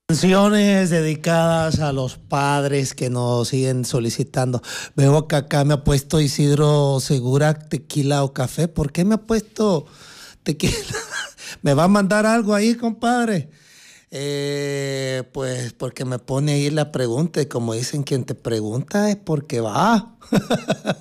Canciones dedicadas a los padres que nos siguen solicitando. Veo que acá me ha puesto Isidro Segura tequila o café. ¿Por qué me ha puesto tequila? ¿Me va a mandar algo ahí, compadre? Pues porque me pone ahí la pregunta y como dicen, quien te pregunta es porque va.